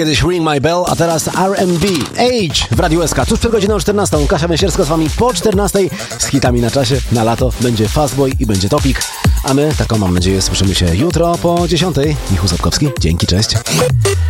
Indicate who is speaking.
Speaker 1: kiedyś Ring My Bell, a teraz R&B, Age w Radiu SK. Tuż przed godziną 14. Kasia Węsierska z wami po 14. z hitami na czasie. Na lato będzie Fastboy i będzie Topik. A my, taką mam nadzieję, słyszymy się jutro po 10. Michał Sapkowski. Dzięki, cześć.